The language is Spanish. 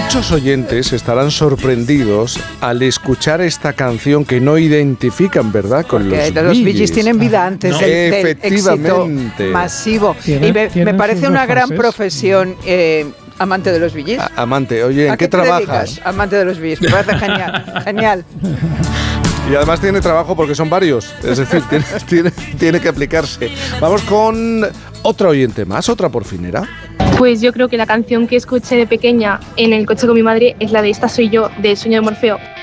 Muchos oyentes estarán sorprendidos al escuchar esta canción que no identifican, ¿verdad? Con porque los Bee Gees tienen vida antes del éxito masivo. Y me parece una gran profesión. Amante de los Bee Gees. Amante, oye, ¿en qué trabajas? Dedicas? Amante de los Bee Gees, me parece genial, genial. Y además tiene trabajo porque son varios, es decir, tiene que aplicarse. Vamos con otra oyente más, otra porfinera. Pues yo creo que la canción que escuché de pequeña en el coche con mi madre es la de Esta soy yo, de Sueño de Morfeo.